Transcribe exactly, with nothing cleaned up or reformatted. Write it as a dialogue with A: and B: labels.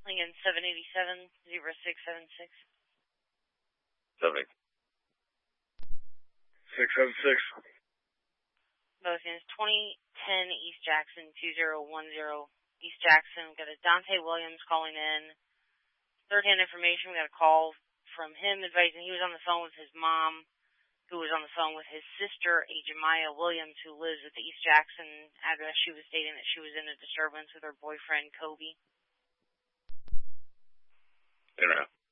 A: Lincoln seven eighty-seven, zero six seven six.
B: seven.
C: six seven six.
A: Both units, twenty ten East Jackson, two zero one zero. East Jackson, got a Dante Williams calling in. Third-hand information, we got a call from him advising he was on the phone with his mom, who was on the phone with his sister, Agent Maya Williams, who lives at the East Jackson address. She was stating that she was in a disturbance with her boyfriend, Kobe.
B: In or out?